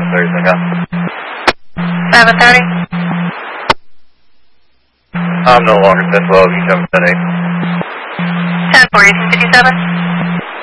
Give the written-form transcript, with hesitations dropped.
Thursday, huh? 7:30. I'm no longer 1012, you 778. 10:40, 57.